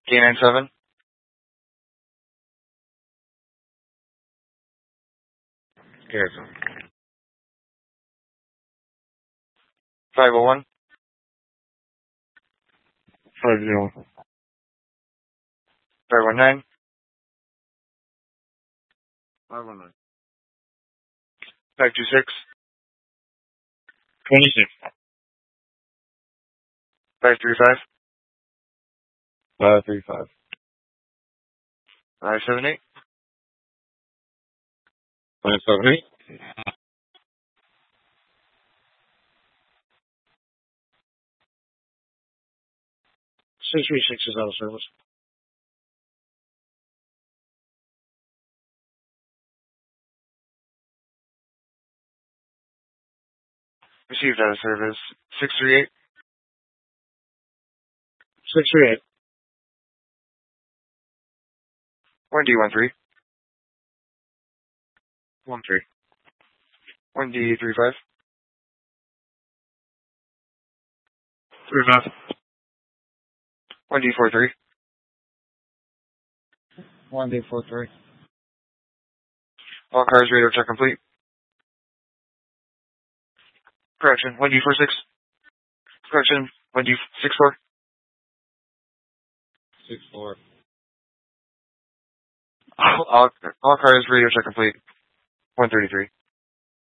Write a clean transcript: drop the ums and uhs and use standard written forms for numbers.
K97. Garrison. 501. 501. 519. 519. 526. 26. 535. 535. 578. 578. 636 is out of service. Received out of service. 638. 638. 1D13. 13. 1D35. 35. 1D43. 1D43. All cars radar check complete. Correction. 1D46. Correction. 1D64. 64. All cars radio check complete. 133.